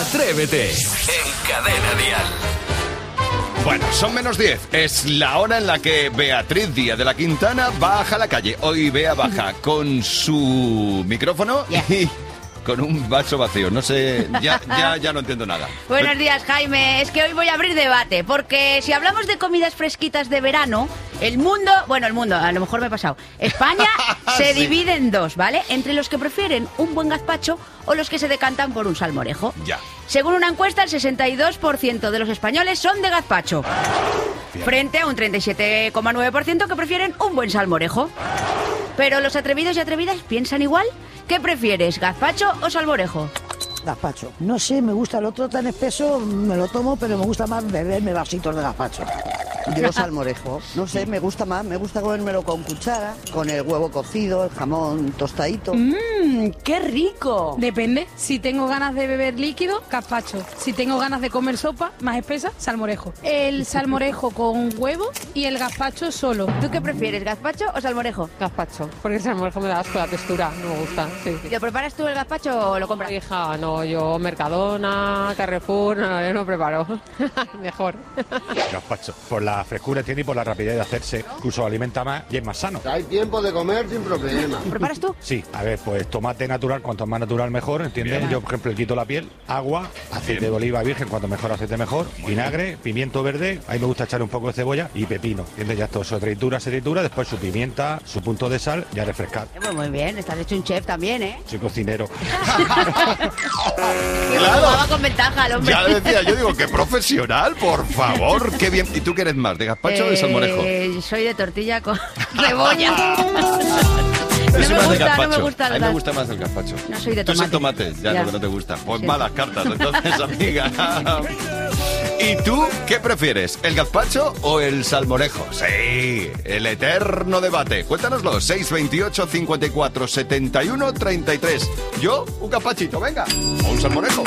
Atrévete en Cadena Dial. Bueno, son -10. Es la hora en la que Beatriz Díaz de la Quintana baja a la calle. Hoy Bea baja con su micrófono y con un vaso vacío. No sé, ya no entiendo nada. Buenos días, Jaime. Es que hoy voy a abrir debate, porque si hablamos de comidas fresquitas de verano, el mundo, a lo mejor me he pasado, España se divide en dos, ¿vale? Entre los que prefieren un buen gazpacho o los que se decantan por un salmorejo. Ya. Según una encuesta, el 62% de los españoles son de gazpacho, frente a un 37,9% que prefieren un buen salmorejo. Pero los atrevidos y atrevidas piensan igual. ¿Qué prefieres, gazpacho o salmorejo? Gazpacho. No sé, me gusta el otro tan espeso, me lo tomo, pero me gusta más beberme vasitos de gazpacho. Yo salmorejo, no sé, me gusta más, me gusta comérmelo con cuchara, con el huevo cocido, el jamón tostadito. ¡Qué rico! Depende, si tengo ganas de beber líquido, gazpacho. Si tengo ganas de comer sopa más espesa, salmorejo. El salmorejo con huevo y el gazpacho solo. ¿Tú qué prefieres, gazpacho o salmorejo? Gazpacho, porque el salmorejo me da asco la textura, no me gusta. Sí. ¿Lo preparas tú el gazpacho o lo compras? Hija, no, yo Mercadona, Carrefour, no, yo no preparo. Mejor. Gazpacho, por la frescura tiene y por la rapidez de hacerse, incluso alimenta más y es más sano. Hay tiempo de comer sin problema. ¿Lo preparas tú? Sí, a ver, pues tomate natural, cuanto más natural mejor, ¿entiendes? Bien. Yo, por ejemplo, le quito la piel, agua, aceite de oliva virgen, cuanto mejor aceite mejor, vinagre, pimiento verde, ahí me gusta echar un poco de cebolla y pepino, ¿entiendes? Ya esto, su tritura, después su pimienta, su punto de sal y a refrescar. Pues muy bien, estás hecho un chef también, ¿eh? Soy cocinero. Claro. Con ventaja al hombre. Ya decía, yo digo, qué profesional, por favor, qué bien. ¿Y tú qué eres más, de gazpacho o de salmorejo? Soy de tortilla con cebolla. No me gusta. A mí me gusta más el gazpacho. No soy de tomate. Tú sin tomate, ya lo que no te gusta. Pues malas cartas, entonces, amiga. ¿Y tú qué prefieres, el gazpacho o el salmorejo? Sí, el eterno debate. Cuéntanoslo, 628 54 71 33. Yo, un gazpachito, venga. O un salmorejo.